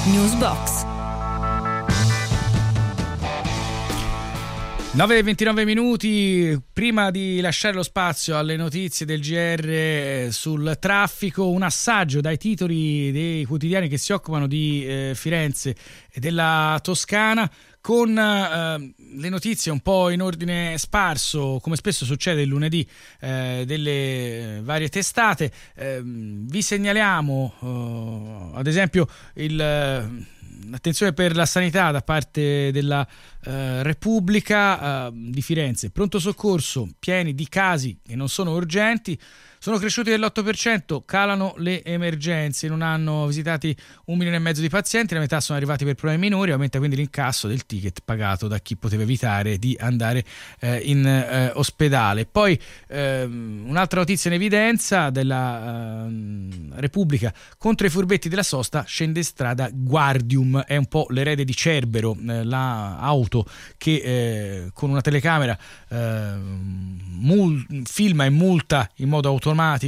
Newsbox. 9:29 minuti, prima di lasciare lo spazio alle notizie del GR sul traffico, un assaggio dai titoli dei quotidiani che si occupano di Firenze e della Toscana, con le notizie un po' in ordine sparso, come spesso succede il lunedì, delle varie testate. Vi segnaliamo ad esempio l'attenzione per la sanità da parte della Repubblica di Firenze. Pronto soccorso pieni di casi che non sono urgenti, sono cresciuti dell'8%, calano le emergenze. In un anno visitati 1,5 milioni di pazienti, la metà sono arrivati per problemi minori, aumenta quindi l'incasso del ticket pagato da chi poteva evitare di andare in ospedale. Poi un'altra notizia in evidenza della Repubblica: contro i furbetti della sosta scende in strada Guardium, è un po' l'erede di Cerbero, l'auto che con una telecamera filma e multa in modo automatico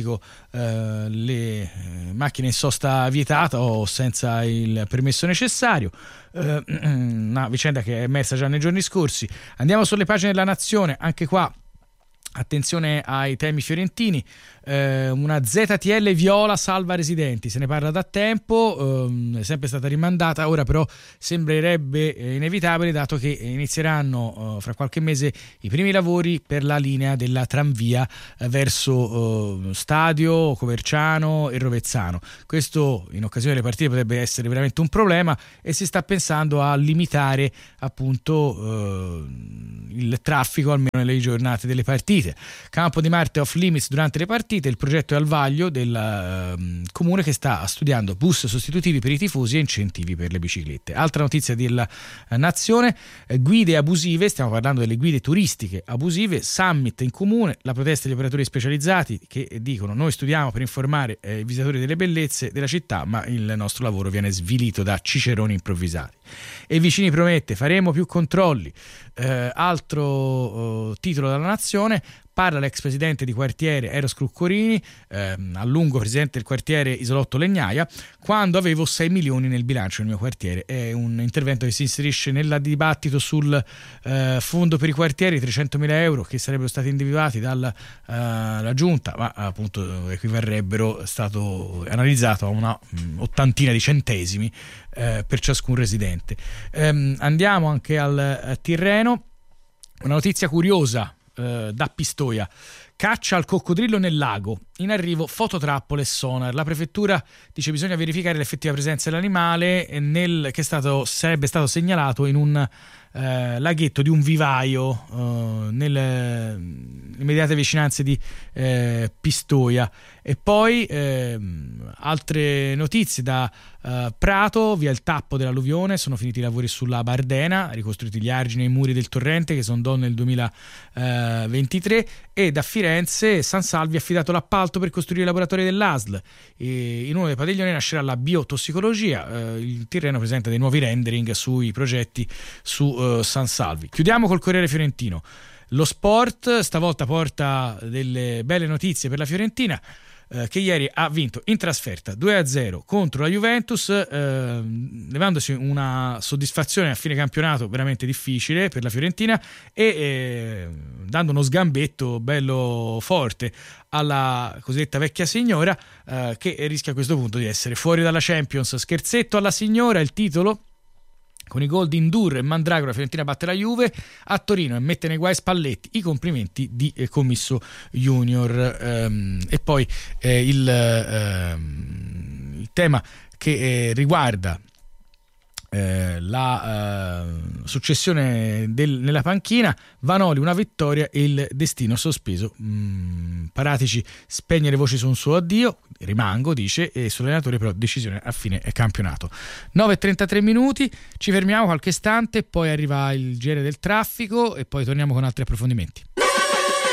le macchine in sosta vietata o senza il permesso necessario. Una vicenda che è emersa già nei giorni scorsi. Andiamo sulle pagine della Nazione, anche qua attenzione ai temi fiorentini. Una ZTL viola salva residenti, se ne parla da tempo, è sempre stata rimandata, ora però sembrerebbe inevitabile, dato che inizieranno fra qualche mese i primi lavori per la linea della tramvia verso Stadio, Coverciano e Rovezzano. Questo in occasione delle partite potrebbe essere veramente un problema e si sta pensando a limitare appunto il traffico almeno nelle giornate delle partite. Campo di Marte off limits durante le partite. Il progetto è al vaglio del comune, che sta studiando bus sostitutivi per i tifosi e incentivi per le biciclette. Altra notizia della Nazione: guide abusive, stiamo parlando delle guide turistiche abusive, summit in comune, la protesta degli operatori specializzati che dicono: noi studiamo per informare i visitatori delle bellezze della città, ma il nostro lavoro viene svilito da ciceroni improvvisati. E Vicini promette: faremo più controlli. Altro titolo della Nazione: parla l'ex presidente di quartiere Eros Cruccorini, a lungo presidente del quartiere Isolotto Legnaia, quando avevo 6 milioni nel bilancio del mio quartiere. È un intervento che si inserisce nel dibattito sul fondo per i quartieri, 300.000 euro che sarebbero stati individuati dalla giunta, ma appunto equivarrebbero, stato analizzato, a una ottantina di centesimi per ciascun residente. Andiamo anche al Tirreno, una notizia curiosa da Pistoia: caccia al coccodrillo nel lago, in arrivo fototrappole e sonar. La prefettura dice bisogna verificare l'effettiva presenza dell'animale che sarebbe stato segnalato in un laghetto di un vivaio nelle immediate vicinanze di Pistoia. E poi altre notizie da Prato: via il tappo dell'alluvione, sono finiti i lavori sulla Bardena, ricostruiti gli argini e i muri del torrente che sondò nel 2023. E da Firenze: San Salvi ha affidato l'appalto per costruire i laboratori dell'ASL, e in uno dei padiglioni nascerà la biotossicologia. Il Tirreno presenta dei nuovi rendering sui progetti su San Salvi. Chiudiamo col Corriere Fiorentino. Lo sport stavolta porta delle belle notizie per la Fiorentina, che ieri ha vinto in trasferta 2-0 contro la Juventus, levandosi una soddisfazione a fine campionato veramente difficile per la Fiorentina e dando uno sgambetto bello forte alla cosiddetta vecchia signora, che rischia a questo punto di essere fuori dalla Champions. Scherzetto alla signora, il titolo. Con i gol di Ndur e Mandragora, la Fiorentina batte la Juve a Torino e mette nei guai Spalletti. I complimenti di Commisso Junior. E poi il tema che riguarda la successione nella panchina: Vanoli una vittoria e il destino sospeso. Paratici spegne le voci su un suo addio, rimango, dice, e sull'allenatore però decisione a fine campionato. 9:33 minuti, ci fermiamo qualche istante, poi arriva il GR del traffico e poi torniamo con altri approfondimenti.